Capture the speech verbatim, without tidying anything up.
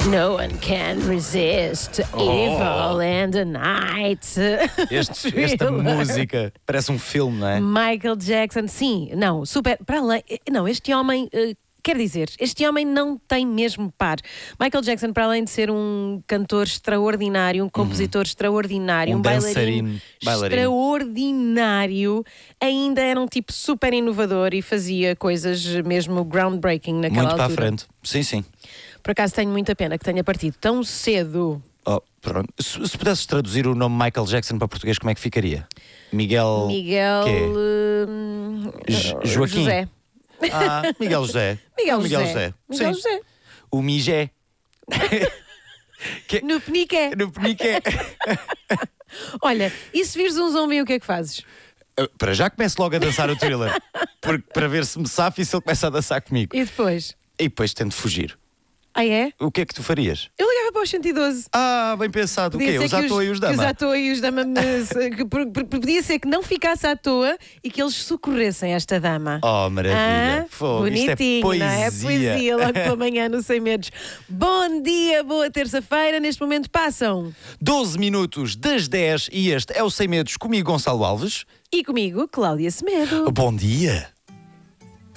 No one can resist Oh. evil and the night. Este- esta música parece um filme, não é? Michael Jackson, sim, não, super. Para além, não, este homem. eh, Quer dizer, este homem não tem mesmo par. Michael Jackson, para além de ser um cantor extraordinário, um compositor extraordinário, Um um, bailarino, dançarino, bailarino. extraordinário, ainda era um tipo super inovador e fazia coisas mesmo groundbreaking naquela Muito para a altura. frente. Sim, sim. Por acaso tenho muita pena que tenha partido tão cedo. Oh, pronto. Se, se pudesses traduzir o nome Michael Jackson para português, como é que ficaria? Miguel. Miguel quê? hum, Jo- Joaquim. José. Ah, Miguel José. Miguel Ah, José. José. Miguel Sim. José. O Migé. Que- No penique. No penique. Olha, e se vires um zombi, o que é que fazes? Uh, Para já começo logo a dançar o thriller. Porque, para ver se me safa e se ele começa a dançar comigo. E depois? E depois tento fugir. Ah, é? O que é que tu farias? Eu ligava para os cento e doze. Ah, bem pensado. O Podia quê? ser Os que à toa e os que Os dama? à toa e os dama. me- que por- por- Podia ser que não ficasse à toa e que eles socorressem esta dama. Oh, maravilha. Ah, Fogo, isto é bonitinho, poesia. não é? Poesia logo pela manhã no Sem Medos. Bom dia, boa terça-feira. Neste momento passam. doze minutos das dez e este é o Sem Medos comigo, Gonçalo Alves. E comigo, Cláudia Semedo. Bom dia.